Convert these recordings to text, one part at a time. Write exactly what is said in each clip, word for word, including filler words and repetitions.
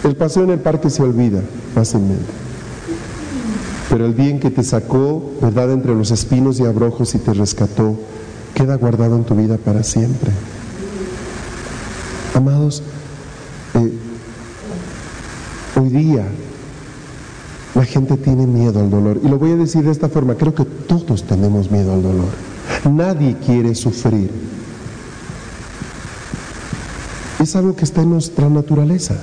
El paseo en el parque se olvida fácilmente, pero el bien que te sacó, ¿verdad?, entre los espinos y abrojos y te rescató, queda guardado en tu vida para siempre. Amados, eh, hoy día la gente tiene miedo al dolor, y lo voy a decir de esta forma: creo que todos tenemos miedo al dolor. Nadie quiere sufrir. Es algo que está en nuestra naturaleza.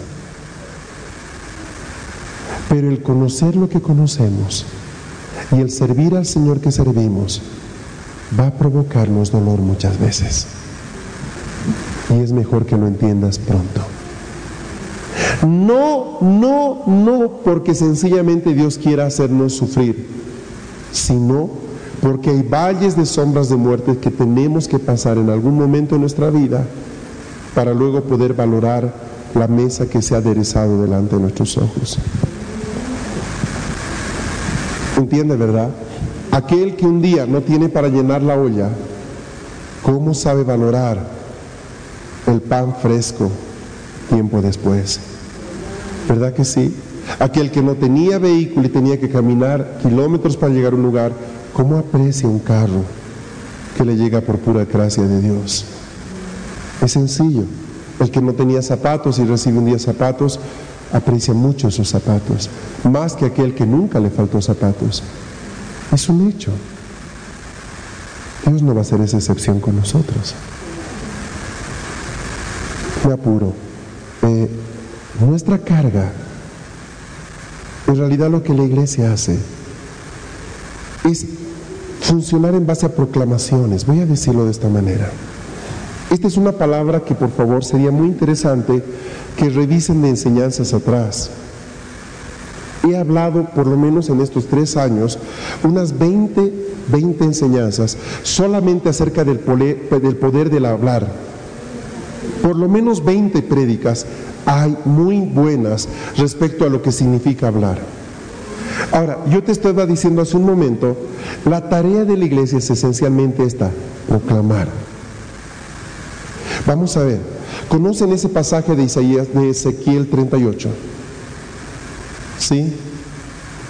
Pero el conocer lo que conocemos y el servir al Señor que servimos va a provocarnos dolor muchas veces. Y es mejor que lo entiendas pronto. No, no, no porque sencillamente Dios quiera hacernos sufrir, sino porque hay valles de sombras de muerte que tenemos que pasar en algún momento de nuestra vida para luego poder valorar la mesa que se ha aderezado delante de nuestros ojos. ¿Entiende, verdad? Aquel que un día no tiene para llenar la olla, ¿cómo sabe valorar el pan fresco tiempo después? ¿Verdad que sí? Aquel que no tenía vehículo y tenía que caminar kilómetros para llegar a un lugar, ¿cómo aprecia un carro que le llega por pura gracia de Dios? Es sencillo. El que no tenía zapatos y recibe un día zapatos, aprecia mucho esos zapatos, más que aquel que nunca le faltó zapatos. Es un hecho. Dios no va a hacer esa excepción con nosotros. Me apuro. Eh, nuestra carga, en realidad lo que la iglesia hace es funcionar en base a proclamaciones. Voy a decirlo de esta manera. Esta es una palabra que, por favor, sería muy interesante que revisen de enseñanzas atrás. He hablado, por lo menos en estos tres años, unas veinte, veinte enseñanzas solamente acerca del poder, del poder del hablar. Por lo menos veinte prédicas hay muy buenas respecto a lo que significa hablar. Ahora, yo te estaba diciendo hace un momento, la tarea de la iglesia es esencialmente esta: proclamar. Vamos a ver, ¿conocen ese pasaje de Isaías, de Ezequiel treinta y ocho? ¿Sí?